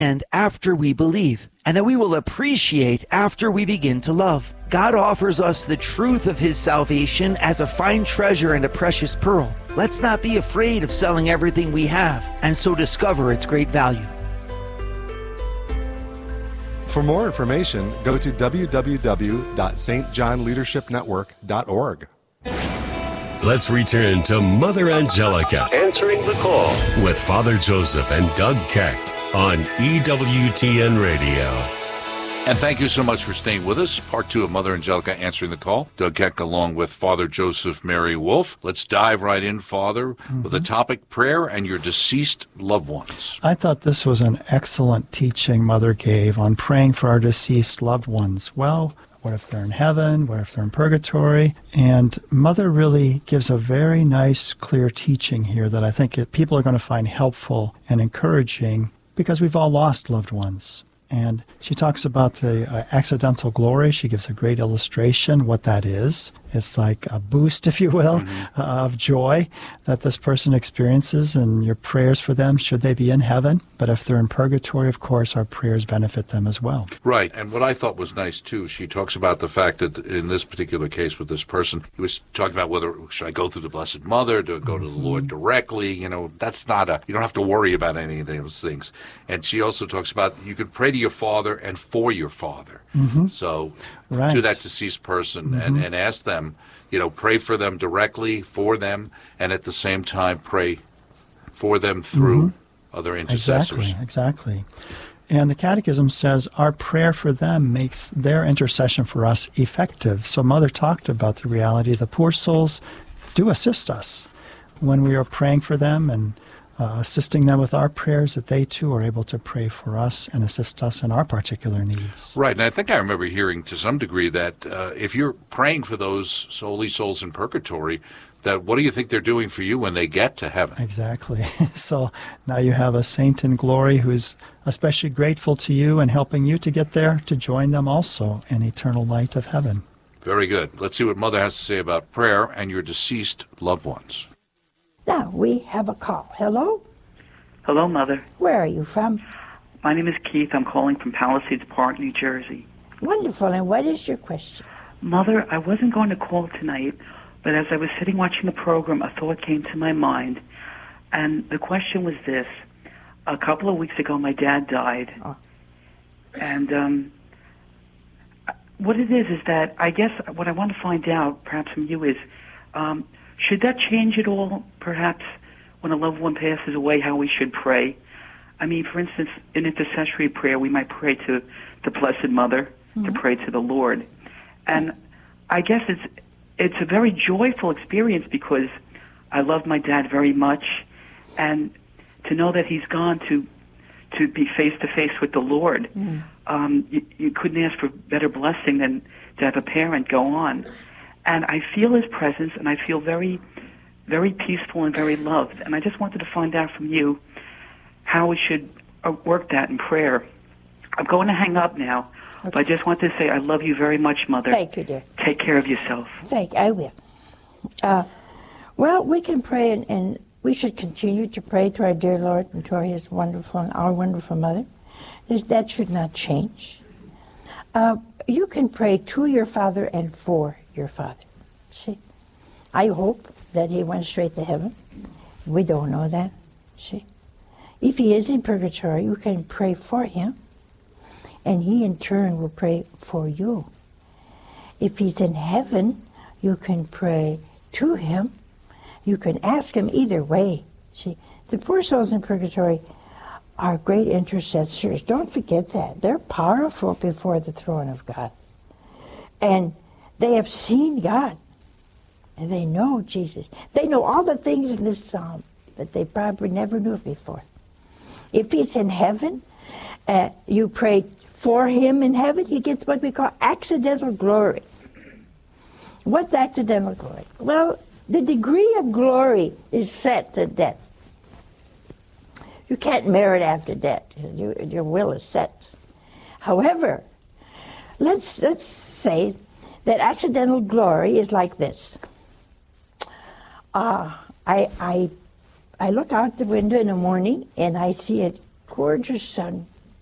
after we believe, and that we will appreciate after we begin to love. God offers us the truth of His salvation as a fine treasure and a precious pearl. Let's not be afraid of selling everything we have, and so discover its great value. For more information, go to www.stjohnleadershipnetwork.org. Let's return to Mother Angelica Answering the Call with Father Joseph and Doug Keck on EWTN Radio. And thank you so much for staying with us. Part 2 of Mother Angelica Answering the Call. Doug Keck along with Father Joseph Mary Wolf. Let's dive right in, Father, with the topic prayer and your deceased loved ones. I thought this was an excellent teaching Mother gave on praying for our deceased loved ones. Well, what if they're in heaven? What if they're in purgatory? And Mother really gives a very nice, clear teaching here that I think people are going to find helpful and encouraging because we've all lost loved ones. And she talks about the accidental glory. She gives a great illustration what that is. It's like a boost, if you will, of joy that this person experiences, and your prayers for them should they be in heaven. But if they're in purgatory, of course, our prayers benefit them as well. Right. And what I thought was nice, too, she talks about the fact that in this particular case with this person, he was talking about whether should I go through the Blessed Mother, to go to the Lord directly. You know, that's not you don't have to worry about any of those things. And she also talks about you can pray to your father and for your father. So to that deceased person and ask them, pray for them directly, for them, and at the same time pray for them through other intercessors. Exactly. And the Catechism says our prayer for them makes their intercession for us effective. So Mother talked about the reality the poor souls do assist us when we are praying for them and assisting them with our prayers, that they too are able to pray for us and assist us in our particular needs. Right, and I think I remember hearing to some degree that if you're praying for those holy souls in purgatory, that what do you think they're doing for you when they get to heaven? Exactly. So now you have a saint in glory who's especially grateful to you and helping you to get there to join them also in eternal light of heaven. Very good. Let's see what Mother has to say about prayer and your deceased loved ones. Now, we have a call. Hello? Hello, Mother. Where are you from? My name is Keith. I'm calling from Palisades Park, New Jersey. Wonderful. And what is your question? Mother, I wasn't going to call tonight, but as I was sitting watching the program, a thought came to my mind. And the question was this. A couple of weeks ago, my dad died. Oh. And what it is that I guess what I want to find out, perhaps from you, is should that change at all, perhaps, when a loved one passes away, how we should pray? I mean, for instance, in intercessory prayer, we might pray to the Blessed Mother, to pray to the Lord. And I guess it's a very joyful experience because I love my dad very much. And to know that he's gone to be face-to-face with the Lord, you couldn't ask for better blessing than to have a parent go on. And I feel his presence, and I feel very, very peaceful and very loved. And I just wanted to find out from you how we should work that in prayer. I'm going to hang up now, but I just want to say I love you very much, Mother. Thank you, dear. Take care of yourself. I will. Well, we can pray, and we should continue to pray to our dear Lord and to His wonderful and our wonderful Mother. That should not change. You can pray to your father and for your father. See, I hope that he went straight to heaven. We don't know that. See, if he is in purgatory, you can pray for him, and he in turn will pray for you. If he's in heaven, you can pray to him. You can ask him either way. See, the poor souls in purgatory are great intercessors. Don't forget that. They're powerful before the throne of God. And they have seen God. And they know Jesus. They know all the things in this psalm that they probably never knew before. If he's in heaven, you pray for him in heaven, he gets what we call accidental glory. What's accidental glory? Well, the degree of glory is set to death. You can't merit after death. Your will is set. However, let's say that accidental glory is like this. I look out the window in the morning and I see a gorgeous sun